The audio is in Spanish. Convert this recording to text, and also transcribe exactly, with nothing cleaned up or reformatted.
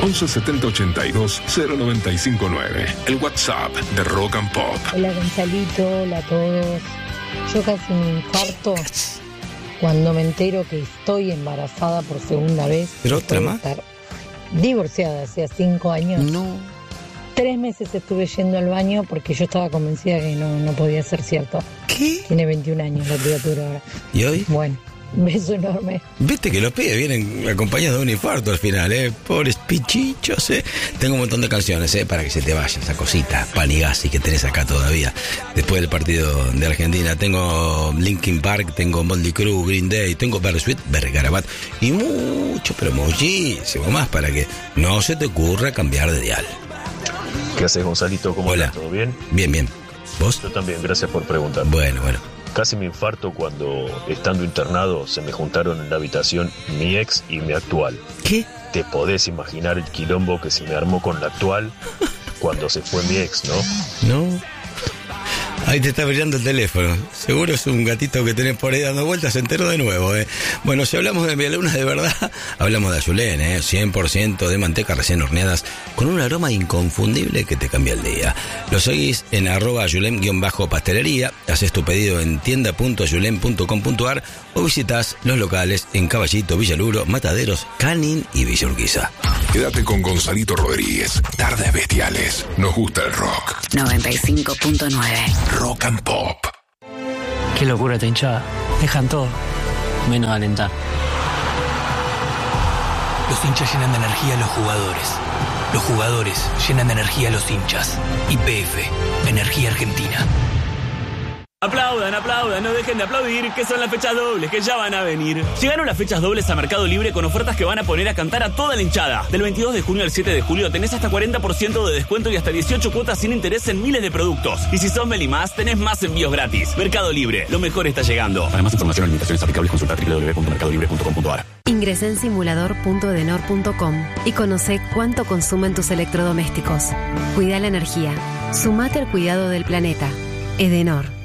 once setenta ochenta y dos cero noventa y cinco nueve. El WhatsApp de Rock and Pop. Hola Gonzalito, hola a todos. Yo casi me infarto cuando me entero que estoy embarazada por segunda vez. ¿Pero otra más? Estar divorciada hace cinco años. No. Tres meses estuve yendo al baño porque yo estaba convencida que no, no podía ser cierto. ¿Qué? Tiene veintiún años la criatura ahora. ¿Y hoy? Bueno, un beso enorme. Viste que los pibes vienen acompañados de un infarto al final, ¿eh? Pobres pichichos, ¿eh? Tengo un montón de canciones, ¿eh? Para que se te vaya esa cosita, Panigasi, que tenés acá todavía. Después del partido de Argentina, tengo Linkin Park, tengo Motley Crue, Green Day, tengo Bersuit, Bergarabat y mucho, pero muchísimo más para que no se te ocurra cambiar de dial. ¿Qué haces, Gonzalito? ¿Cómo Hola. estás? ¿Todo bien? Bien, bien. ¿Vos? Yo también, gracias por preguntar. Bueno, bueno. Casi me infarto cuando, estando internado, se me juntaron en la habitación mi ex y mi actual. ¿Qué? Te podés imaginar el quilombo que se me armó con la actual cuando se fue mi ex, ¿no? No. Ahí te está brillando el teléfono. Seguro es un gatito que tenés por ahí dando vueltas, se enteró de nuevo, ¿eh? Bueno, si hablamos de medialunas de verdad, hablamos de Ayulén, ¿eh? cien por ciento de manteca recién horneadas, con un aroma inconfundible que te cambia el día. Lo seguís en arroba ayulén-pastelería, haces tu pedido en tienda punto ayulén punto com punto ar o visitas los locales en Caballito, Villaluro, Mataderos, Canin y Villa Urquiza. Quédate con Gonzalito Rodríguez. Tardes Bestiales. Nos gusta el rock. noventa y cinco punto nueve. Rock and Pop. Qué locura esta hinchada. Dejan todo, menos alentar. Los hinchas llenan de energía a los jugadores. Los jugadores llenan de energía a los hinchas. Y P F, Energía Argentina. Aplaudan, aplaudan, no dejen de aplaudir, que son las fechas dobles, que ya van a venir. Llegaron las fechas dobles a Mercado Libre con ofertas que van a poner a cantar a toda la hinchada. Del veintidós de junio al siete de julio tenés hasta cuarenta por ciento de descuento y hasta dieciocho cuotas sin interés en miles de productos. Y si sos Meli Más, tenés más envíos gratis. Mercado Libre, lo mejor está llegando. Para más información o limitaciones aplicables, consulta doble u doble u doble u punto mercado libre punto com punto ar. Ingresá en simulador punto edenor punto com y conoce cuánto consumen tus electrodomésticos. Cuida la energía. Sumate al cuidado del planeta. Edenor.